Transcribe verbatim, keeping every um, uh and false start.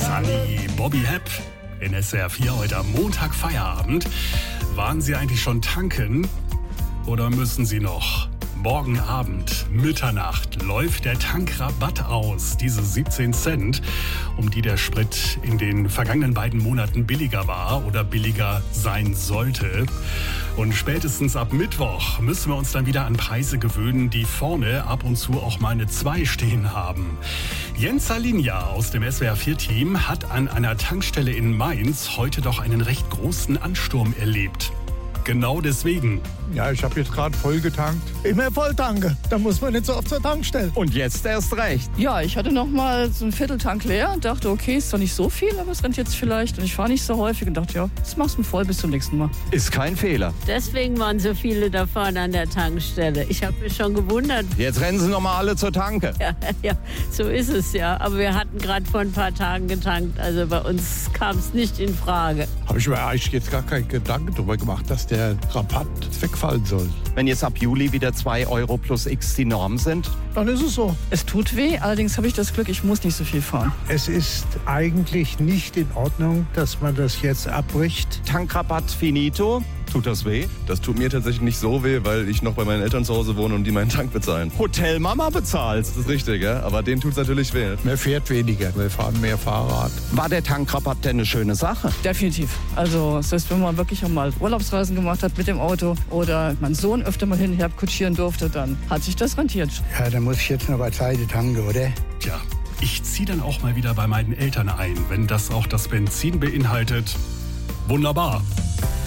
Sunny Bobby Hepp in S W R vier heute am Montag Feierabend. Waren Sie eigentlich schon tanken oder müssen Sie noch? Morgen Abend, Mitternacht, läuft der Tankrabatt aus, diese siebzehn Cent, um die der Sprit in den vergangenen beiden Monaten billiger war oder billiger sein sollte. Und spätestens ab Mittwoch müssen wir uns dann wieder an Preise gewöhnen, die vorne ab und zu auch mal eine zwei stehen haben. Jens Salinja aus dem S W R vier Team hat an einer Tankstelle in Mainz heute doch einen recht großen Ansturm erlebt. Genau deswegen. Ja, ich habe jetzt gerade voll getankt. Immer voll tanke, da muss man nicht so oft zur Tankstelle. Und jetzt erst recht. Ja, ich hatte noch mal so einen Vierteltank leer und dachte, okay, ist doch nicht so viel, aber es rennt jetzt vielleicht. Und ich fahre nicht so häufig und dachte, ja, das machst du voll bis zum nächsten Mal. Ist kein Fehler. Deswegen waren so viele da vorne an der Tankstelle. Ich habe mich schon gewundert. Jetzt rennen sie noch mal alle zur Tanke. Ja, ja, so ist es ja. Aber wir hatten gerade vor ein paar Tagen getankt. Also bei uns kam es nicht in Frage. Habe ich mir eigentlich jetzt gar keinen Gedanken darüber gemacht, dass der Rabatt wegfallen soll. Wenn jetzt ab Juli wieder zwei Euro plus X die Norm sind? Dann ist es so. Es tut weh, allerdings habe ich das Glück, ich muss nicht so viel fahren. Es ist eigentlich nicht in Ordnung, dass man das jetzt abbricht. Tankrabatt finito. Tut das weh? Das tut mir tatsächlich nicht so weh, weil ich noch bei meinen Eltern zu Hause wohne und die meinen Tank bezahlen. Hotelmama bezahlt. Das ist richtig, ja? Aber denen tut's natürlich weh. Man fährt weniger, wir fahren mehr Fahrrad. War der Tankrabatt denn eine schöne Sache? Definitiv. Also das heißt, wenn man wirklich auch mal Urlaubsreisen gemacht hat mit dem Auto oder mein Sohn öfter mal hinher kutschieren durfte, dann hat sich das rentiert. Ja, da muss ich jetzt noch bei Zeit tanken, oder? Tja, ich ziehe dann auch mal wieder bei meinen Eltern ein, wenn das auch das Benzin beinhaltet. Wunderbar.